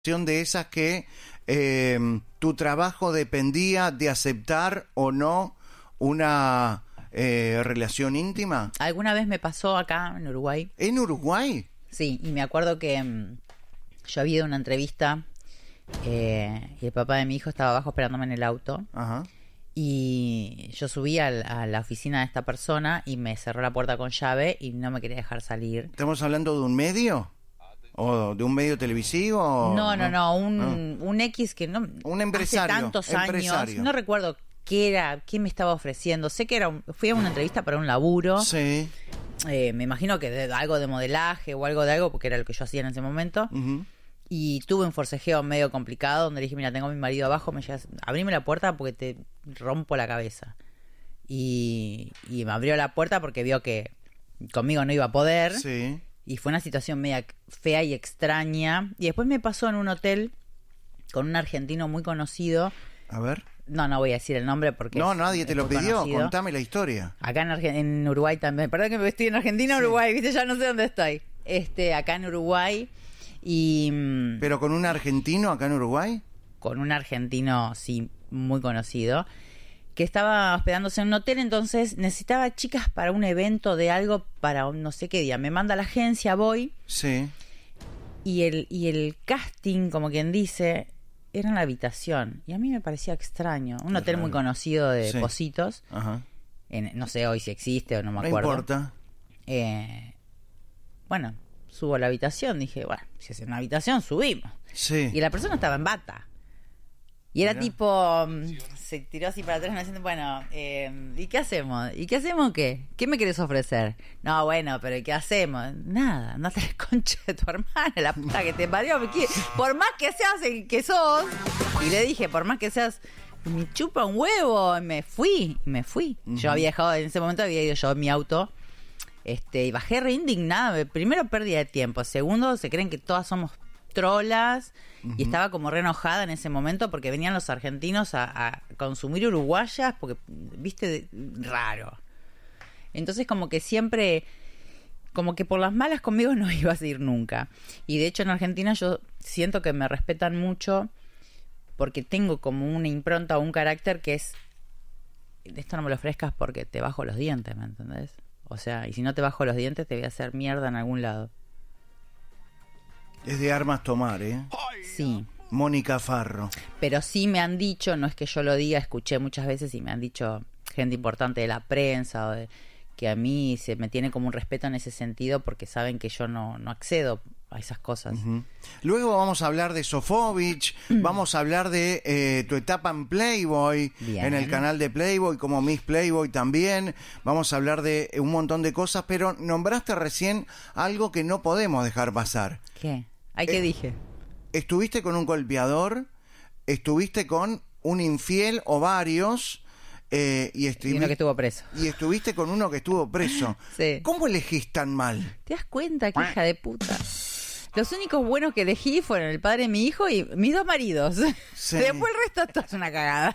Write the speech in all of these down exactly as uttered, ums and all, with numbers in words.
de esas que eh, tu trabajo dependía de aceptar o no una eh, relación íntima? Alguna vez me pasó acá en Uruguay. ¿En Uruguay? Sí, y me acuerdo que um, yo había ido a una entrevista eh, y el papá de mi hijo estaba abajo esperándome en el auto. Ajá. Y yo subí al, a la oficina de esta persona y me cerró la puerta con llave y no me quería dejar salir. ¿Estamos hablando de un medio? ¿O de un medio televisivo? No, no, no, un, no. un X que no... Un empresario. Hace tantos empresario. años, no recuerdo qué era, qué me estaba ofreciendo. Sé que era un, fui a una entrevista para un laburo. Sí. Eh, me imagino que de, algo de modelaje o algo de algo, porque era lo que yo hacía en ese momento. Uh-huh. Y tuve un forcejeo medio complicado donde le dije, mira, tengo a mi marido abajo, me llegas, abrime la puerta porque te rompo la cabeza. Y, y me abrió la puerta porque vio que conmigo no iba a poder. Sí. Y fue una situación media fea y extraña. Y después me pasó en un hotel con un argentino muy conocido. A ver. No, no voy a decir el nombre porque... No, nadie te lo pidió. Conocido. Contame la historia. Acá en, Arge- en Uruguay también. Perdón que estoy en Argentina o sí. Uruguay, viste, ya no sé dónde estoy. Este, acá en Uruguay. Y... ¿Pero con un argentino acá en Uruguay? Con un argentino, sí, muy conocido, que estaba hospedándose en un hotel, entonces necesitaba chicas para un evento de algo para un no sé qué día. Me manda a la agencia, voy. Sí. Y el, y el casting, como quien dice, era en la habitación. Y a mí me parecía extraño. Un Qué hotel raro. muy conocido de Sí. Positos. Ajá. En, no sé hoy si existe o no me No acuerdo. importa. Eh, bueno, subo a la habitación. Dije, bueno, si es en una habitación, subimos. Sí. Y la persona estaba en bata. Y era Mirá. tipo, um, se tiró así para atrás, diciendo, bueno, eh, ¿y qué hacemos? ¿Y qué hacemos qué? ¿Qué me querés ofrecer? No, bueno, pero ¿y qué hacemos? Nada, andate a la concha de tu hermana, la puta que te parió. Me quiere- Por más que seas el que sos, y le dije, por más que seas, me chupa un huevo, y me fui, y me fui. Ujú. Yo había dejado, en ese momento había ido yo en mi auto, este, y bajé re indignada. Primero, pérdida de tiempo. Segundo, se creen que todas somos trolas. Uh-huh. Y estaba como re enojada en ese momento porque venían los argentinos a, a consumir uruguayas porque, viste, raro. Entonces como que siempre, como que por las malas conmigo no ibas a ir nunca. Y de hecho en Argentina yo siento que me respetan mucho porque tengo como una impronta o un carácter que es, esto no me lo ofrezcas porque te bajo los dientes, ¿me entendés? O sea, y si no te bajo los dientes te voy a hacer mierda en algún lado. Es de armas tomar, ¿eh? Sí. Mónica Farro. Pero sí me han dicho, no es que yo lo diga, escuché muchas veces y me han dicho gente importante de la prensa o de, que a mí se me tiene como un respeto en ese sentido porque saben que yo no, no accedo a esas cosas. Uh-huh. Luego vamos a hablar de Sofovich, mm. vamos a hablar de eh, tu etapa en Playboy, Bien. En el canal de Playboy, como Miss Playboy también. Vamos a hablar de un montón de cosas, pero nombraste recién algo que no podemos dejar pasar. ¿Qué? ¿Ay, qué eh, dije? Estuviste con un golpeador, estuviste con un infiel o varios... Eh, y, estuvi- y uno que estuvo preso. Y estuviste con uno que estuvo preso. Sí. ¿Cómo elegís tan mal? ¿Te das cuenta, que hija de puta? Los únicos buenos que elegí fueron el padre de mi hijo y mis dos maridos. Sí. Después el resto todo es una cagada.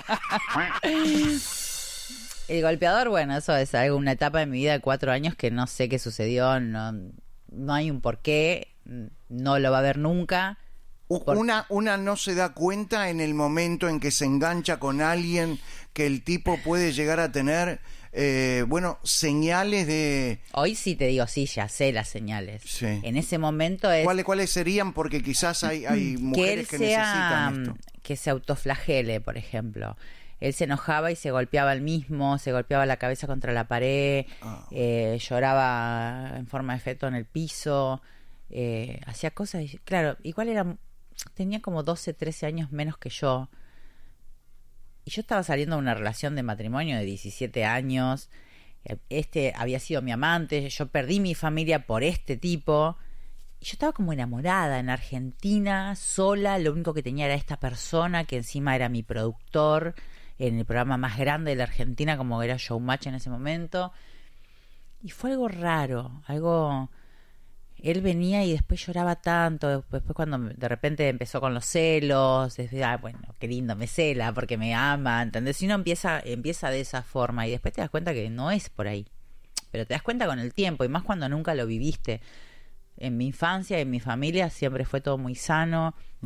El golpeador, bueno, eso es algo, una etapa de mi vida de cuatro años que no sé qué sucedió, no, no hay un porqué, no lo va a ver nunca. Por... Una, una no se da cuenta en el momento en que se engancha con alguien que el tipo puede llegar a tener, eh, bueno, señales de... Hoy sí te digo, sí, ya sé las señales. Sí. En ese momento es... ¿Cuáles, cuáles serían? Porque quizás hay, hay mujeres que, que él sea, necesitan esto. Que se autoflagele, por ejemplo. Él se enojaba y se golpeaba él mismo, se golpeaba la cabeza contra la pared, oh. eh, lloraba en forma de feto en el piso, eh, hacía cosas... Y, claro, igual era... Tenía como doce, trece años menos que yo. Y yo estaba saliendo de una relación de matrimonio de diecisiete años. Este había sido mi amante. Yo perdí mi familia por este tipo. Y yo estaba como enamorada en Argentina, sola. Lo único que tenía era esta persona que encima era mi productor en el programa más grande de la Argentina, como era Showmatch en ese momento. Y fue algo raro, algo... Él venía y después lloraba tanto, después cuando de repente empezó con los celos, desde, ah, bueno, qué lindo, me cela porque me ama, ¿entendés? Y uno empieza, empieza de esa forma y después te das cuenta que no es por ahí, pero te das cuenta con el tiempo y más cuando nunca lo viviste. en mi infancia, en mi familia, siempre fue todo muy sano.